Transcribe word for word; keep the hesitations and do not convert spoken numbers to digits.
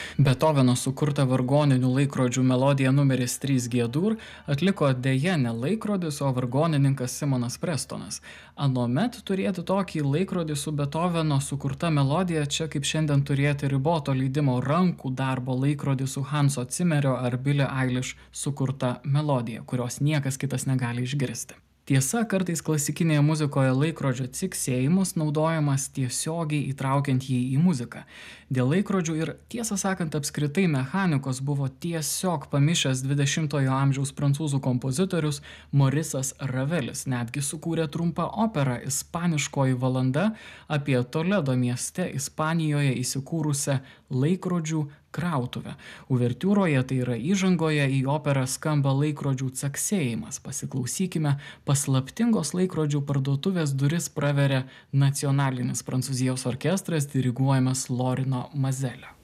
Beethoveno sukurtą vargoninių laikrodžių melodiją numeris trys G-dur atliko deja ne laikrodis, o vargonininkas Simonas Prestonas. Anuomet turėti tokį laikrodį su Beethoveno sukurta melodija čia kaip šiandien turėti riboto leidimo rankų darbo laikrodį su Hanso Zimmerio ar Billie Eilish sukurta melodija, kurios niekas kitas negali išgirsti. Tiesa, kartais klasikinėje muzikoje laikrodžio ciksėjimas naudojamas tiesiogiai įtraukiant jį į muziką. Dėl laikrodžių ir, tiesą sakant, apskritai mechanikos buvo tiesiog pamišęs dvidešimtojo amžiaus prancūzų kompozitorius Morisas Ravelis. Netgi sukūrė trumpą operą Ispaniškoji valanda apie Toledo mieste Ispanijoje įsikūrusią laikrodžių krautuvę. Uvertiūroje, tai yra įžangoje, į operą skamba laikrodžių caksėjimas. Pasiklausykime, paslaptingos laikrodžių parduotuvės duris praveria nacionalinis Prancūzijos orkestras diriguojamas Lorino Mazelio.